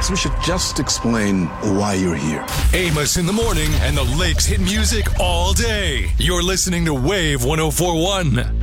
Alex, we should just explain why you're here. Amos in the morning and the Lakes hit music all day. You're listening to Wave 104.1.